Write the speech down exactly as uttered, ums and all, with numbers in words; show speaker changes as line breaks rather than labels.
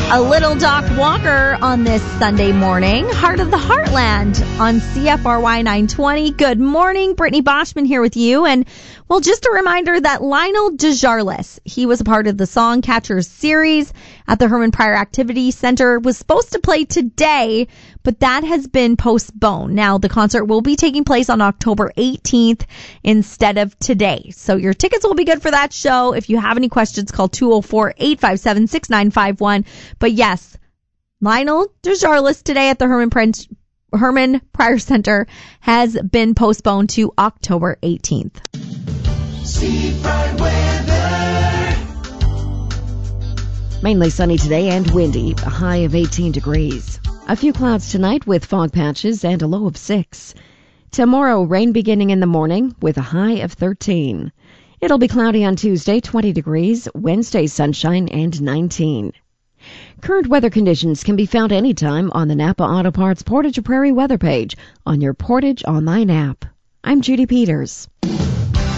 A little Doc Walker on this Sunday morning. Heart of the Heartland on C F R Y nine twenty. Good morning. Brittany Boschman here with you. And, well, just a reminder that Lionel DeJarlis, he was a part of the Song Catchers series at the Herman Pryor Activity Center, was supposed to play today, but that has been postponed. Now, the concert will be taking place on October eighteenth instead of today. So your tickets will be good for that show. If you have any questions, call two oh four, eight five seven, six nine five one. But yes, Lionel DeJarlis today at the Herman Pryor, Herman Pryor Center has been postponed to October eighteenth.
Seafront weather.
Mainly sunny today and windy, a high of eighteen degrees. A few clouds tonight with fog patches and a low of six. Tomorrow, rain beginning in the morning with a high of thirteen. It'll be cloudy on Tuesday, twenty degrees, Wednesday sunshine and nineteen. Current weather conditions can be found anytime on the Napa Auto Parts Portage Prairie weather page on your Portage Online app. I'm Judy Peters.